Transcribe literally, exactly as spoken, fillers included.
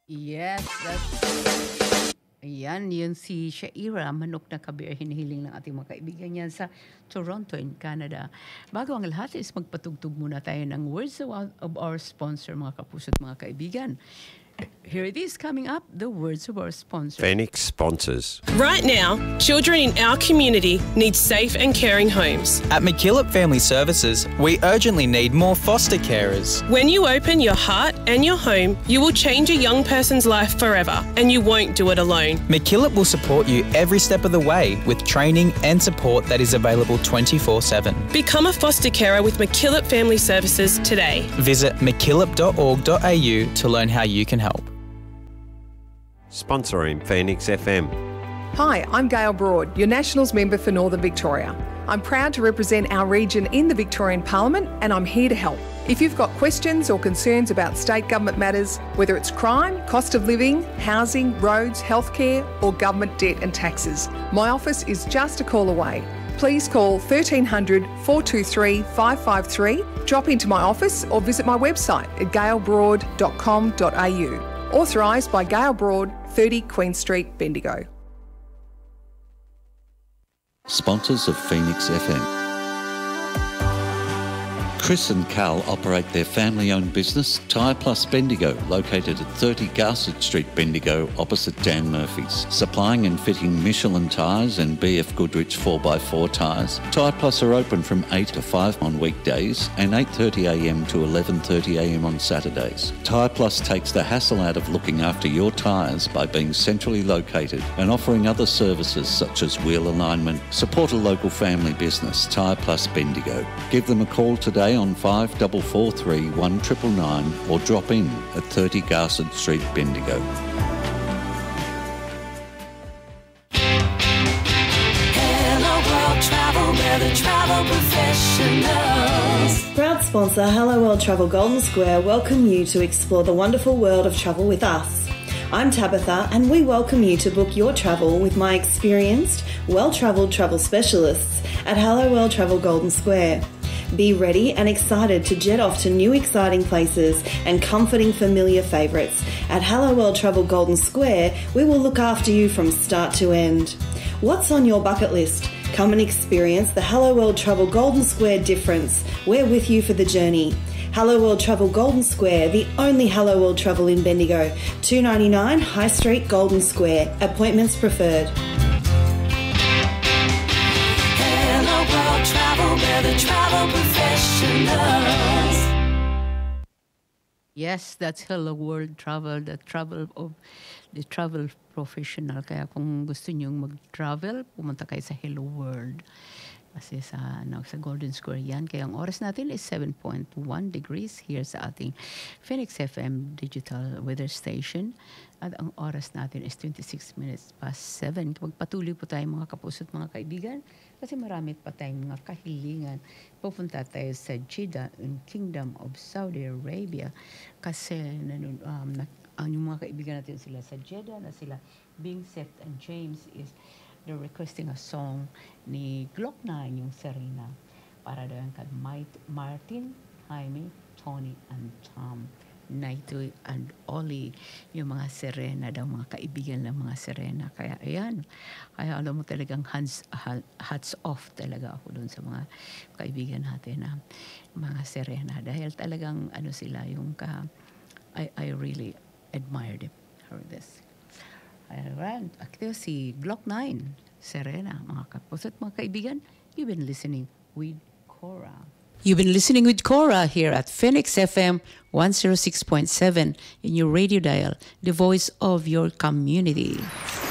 Yes, that's Ayan, yun si Shaira, manok na kabir, hinihiling ng ating mga kaibigan yan sa Toronto in Canada. Bago ang lahat is magpatugtog muna tayo ng words of, of our sponsor, mga kapuso at mga kaibigan. Here it is coming up, the words of our sponsor. Phoenix sponsors. Right now, children in our community need safe and caring homes. At McKillop Family Services, we urgently need more foster carers. When you open your heart and your home, you will change a young person's life forever, and you won't do it alone. McKillop will support you every step of the way with training and support that is available twenty-four seven. Become a foster carer with McKillop Family Services today. Visit mckillop dot org dot a u to learn how you can help. Sponsoring Phoenix F M. Hi, I'm Gail Broad, your Nationals member for Northern Victoria. I'm proud to represent our region in the Victorian Parliament, and I'm here to help. If you've got questions or concerns about state government matters, whether it's crime, cost of living, housing, roads, healthcare, or government debt and taxes, my office is just a call away. Please call thirteen hundred, four two three, five five three, drop into my office or visit my website at gail broad dot com dot a u. Authorised by Gail Broad, thirty Queen Street, Bendigo. Sponsors of Phoenix F M. Chris and Carl operate their family-owned business, Tyre Plus Bendigo, located at thirty Garsett Street, Bendigo, opposite Dan Murphy's. Supplying and fitting Michelin tyres and B F Goodrich four by four tyres. Tyre Plus are open from eight to five on weekdays and eight thirty a m to eleven thirty a m on Saturdays. Tyre Plus takes the hassle out of looking after your tyres by being centrally located and offering other services such as wheel alignment. Support a local family business, Tyre Plus Bendigo. Give them a call today on five four four three, one nine nine nine or drop in at thirty Garsett Street, Bendigo. Hello World Travel, we're the travel professionals. Proud sponsor Hello World Travel Golden Square welcome you to explore the wonderful world of travel with us. I'm Tabitha and we welcome you to book your travel with my experienced, well-travelled travel specialists at Hello World Travel Golden Square. Be ready and excited to jet off to new exciting places and comforting familiar favourites. At Hello World Travel Golden Square, we will look after you from start to end. What's on your bucket list? Come and experience the Hello World Travel Golden Square difference. We're with you for the journey. Hello World Travel Golden Square, the only Hello World Travel in Bendigo. two ninety-nine High Street, Golden Square. Appointments preferred. Travel, we're the travel professionals. Yes, that's Hello World Travel, the travel of the travel professional. Kaya kung gusto nyong mag-travel, pumunta kayo sa Hello World. Kasi sa, ano, sa Golden Square yan. Kaya ang oras natin is seven point one degrees here sa ating Phoenix F M Digital Weather Station. At ang oras natin is twenty-six minutes past seven. Magpatuloy po tayo mga kapuso at mga kaibigan. Kasi marami pa tayong mga kahilingan. Pupunta tayo sa Jeddah in Kingdom of Saudi Arabia. Kasi nanun, um, na, ang yung mga kaibigan natin sila sa Jeddah na sila Bing, Seth, and James is they're requesting a song ni Glock nine, yung Serena. Para doon kay Martin, Jaime, Tony, and Tom. Naitoy and Ollie, yung mga Serena daw, mga kaibigan ng mga Serena. Kaya ayan, kaya alam mo talagang hands, hats off talaga ako doon sa mga kaibigan natin na mga Serena. Dahil talagang ano sila, yung ka, I, I really admire them for this. Ayan, aktiyo si Glock nine, Serena, mga kapos at mga kaibigan. You've been listening with Cora. You've been listening with Cora here at Phoenix F M one oh six point seven in your radio dial, the voice of your community.